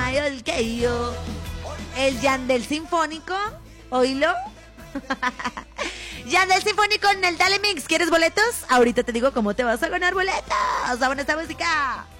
Smile que yo. El Yandel Sinfónico, oílo. Yandel Sinfónico en el Dale Mix. ¿Quieres boletos? Ahorita te digo cómo te vas a ganar boletos. ¡Vámonos a esta música!